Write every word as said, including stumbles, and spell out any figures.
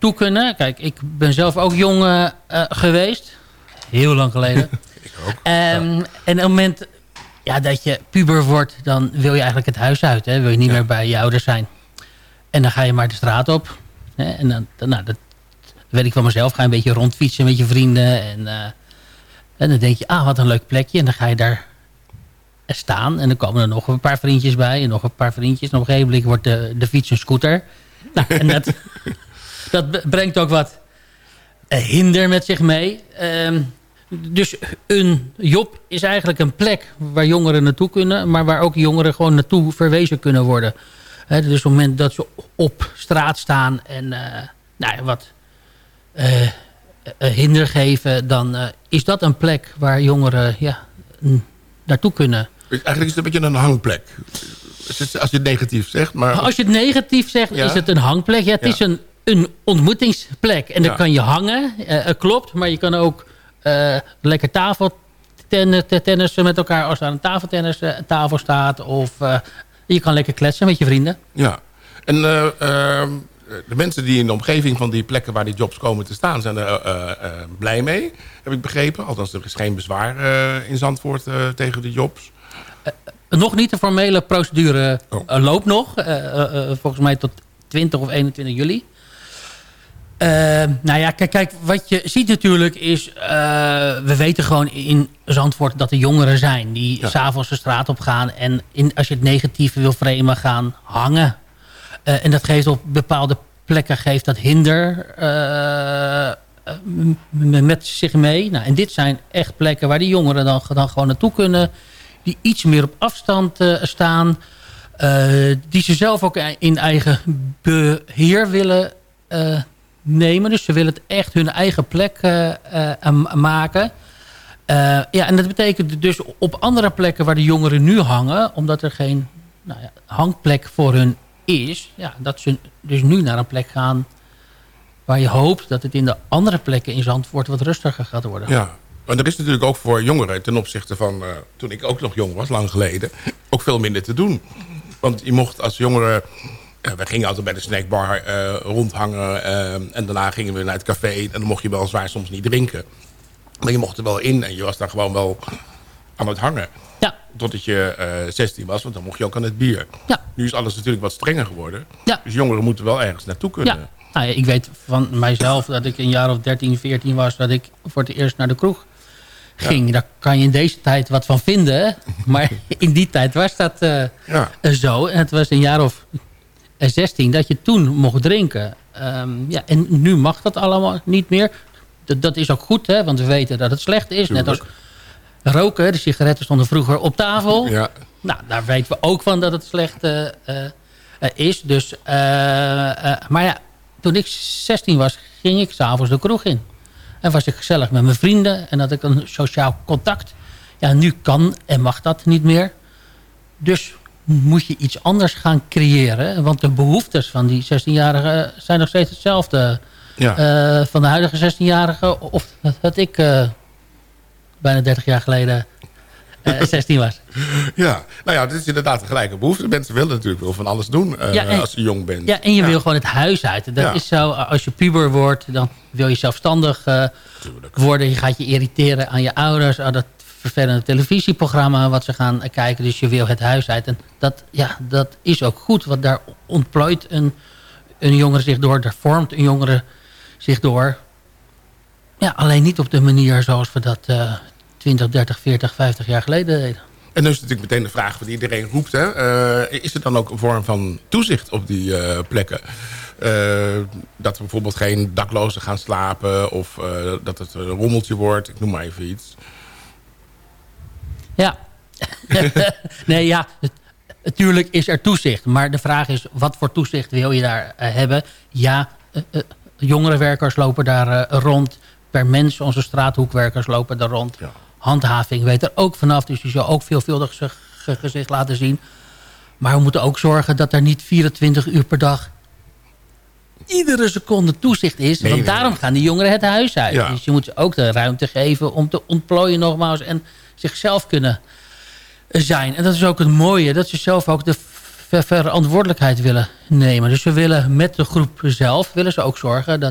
naartoe kunnen. Kijk, ik ben zelf ook jong uh, geweest. Heel lang geleden. Ik ook. Um, ja. En op het moment ja, dat je puber wordt, dan wil je eigenlijk het huis uit. Hè? Wil je niet ja. meer bij je ouders zijn. En dan ga je maar de straat op. Hè? En dan, dan, nou, dat weet ik van mezelf. Ga je een beetje rondfietsen met je vrienden. En, uh, en dan denk je, ah, wat een leuk plekje. En dan ga je daar staan. En dan komen er nog een paar vriendjes bij. En nog een paar vriendjes. En op een gegeven moment wordt de, de fiets een scooter. Nou, en dat, dat brengt ook wat hinder met zich mee. Um, dus een job is eigenlijk een plek waar jongeren naartoe kunnen. Maar waar ook jongeren gewoon naartoe verwezen kunnen worden. He, dus op het moment dat ze op straat staan en uh, nou ja, wat uh, uh, hinder geven. Dan uh, is dat een plek waar jongeren ja, naartoe kunnen. Eigenlijk is het een beetje een hangplek. Als je het negatief zegt. Maar als je het negatief zegt, ja. is het een hangplek. Ja, het ja. is een, een ontmoetingsplek. En dan ja. kan je hangen, uh, klopt. Maar je kan ook uh, lekker tafeltennissen met elkaar. Als er aan een tafeltennis uh, tafel staat. Of uh, je kan lekker kletsen met je vrienden. Ja, en uh, uh, de mensen die in de omgeving van die plekken waar die jobs komen te staan... zijn er uh, uh, blij mee, heb ik begrepen. Althans, er is geen bezwaar uh, in Zandvoort uh, tegen de jobs. Uh, Nog niet, de formele procedure oh. uh, loopt nog. Uh, uh, uh, volgens mij tot twintig of eenentwintig juli. Uh, nou ja, kijk, kijk, wat je ziet natuurlijk is... Uh, we weten gewoon in Zandvoort dat er jongeren zijn... die ja. 's avonds de straat op gaan... en in, als je het negatieve wil framen, gaan hangen. Uh, en dat geeft op bepaalde plekken geeft dat hinder uh, uh, met zich mee. Nou, en dit zijn echt plekken waar die jongeren dan, dan gewoon naartoe kunnen... die iets meer op afstand uh, staan. Uh, die ze zelf ook in eigen beheer willen uh, nemen. Dus ze willen het echt hun eigen plek uh, uh, maken. Uh, ja, en dat betekent dus op andere plekken waar de jongeren nu hangen... omdat er geen nou ja, hangplek voor hun is... Ja, dat ze dus nu naar een plek gaan... waar je hoopt dat het in de andere plekken in Zandvoort wat rustiger gaat worden. Ja. Maar er is natuurlijk ook voor jongeren ten opzichte van... Uh, toen ik ook nog jong was, lang geleden... ook veel minder te doen. Want je mocht als jongere... Uh, we gingen altijd bij de snackbar uh, rondhangen... Uh, en daarna gingen we naar het café... en dan mocht je wel zwaar soms niet drinken. Maar je mocht er wel in en je was daar gewoon wel aan het hangen. Ja. Totdat je uh, zestien was, want dan mocht je ook aan het bier. Ja. Nu is alles natuurlijk wat strenger geworden. Ja. Dus jongeren moeten wel ergens naartoe kunnen. Ja. Nou ja, ik weet van mijzelf dat ik een jaar of dertien, veertien was... dat ik voor het eerst naar de kroeg ging. Ja. Daar kan je in deze tijd wat van vinden. Maar in die tijd was dat uh, ja. zo. En het was een jaar of zestien dat je toen mocht drinken. Um, ja, en nu mag dat allemaal niet meer. Dat, dat is ook goed, hè, want we weten dat het slecht is. Tuurlijk. Net als roken. De sigaretten stonden vroeger op tafel. Ja. Nou, daar weten we ook van dat het slecht uh, uh, is. Dus, uh, uh, maar ja, toen ik zestien was, ging ik 's avonds de kroeg in. En was ik gezellig met mijn vrienden. En had ik een sociaal contact. Ja, nu kan en mag dat niet meer. Dus moet je iets anders gaan creëren. Want de behoeftes van die zestienjarigen zijn nog steeds hetzelfde. Ja. Uh, van de huidige zestienjarigen. Of dat ik uh, bijna dertig jaar geleden uh, zestien was. Ja, nou ja, dit is inderdaad een gelijke behoefte. Mensen willen natuurlijk wel van alles doen uh, ja, en, als je jong bent. Ja, en je ja. wil gewoon het huis uit. Dat ja. is zo, als je puber wordt, dan wil je zelfstandig uh, worden. Je gaat je irriteren aan je ouders, aan dat vervelende televisieprogramma wat ze gaan kijken. Dus je wil het huis uit. En dat, ja, dat is ook goed, want daar ontplooit een, een jongere zich door. Daar vormt een jongere zich door. Ja, alleen niet op de manier zoals we dat uh, twintig, dertig, veertig, vijftig jaar geleden deden. En nu is natuurlijk meteen de vraag die iedereen roept. Hè? Uh, is er dan ook een vorm van toezicht op die uh, plekken? Uh, dat er bijvoorbeeld geen daklozen gaan slapen... of uh, dat het een rommeltje wordt. Ik noem maar even iets. Ja. nee, ja. Natuurlijk is er toezicht. Maar de vraag is, wat voor toezicht wil je daar uh, hebben? Ja, uh, uh, jongerenwerkers lopen daar uh, rond. Per mens, onze straathoekwerkers lopen daar rond. Ja. Handhaving weet er ook vanaf. Dus die zal ook veelvuldig zijn gezicht laten zien. Maar we moeten ook zorgen dat er niet vierentwintig uur per dag... iedere seconde toezicht is. Nee, want nee, daarom nee. gaan die jongeren het huis uit. Ja. Dus je moet ze ook de ruimte geven om te ontplooien nogmaals... en zichzelf kunnen zijn. En dat is ook het mooie. Dat ze zelf ook de verantwoordelijkheid willen nemen. Dus we willen met de groep zelf... willen ze ook zorgen dat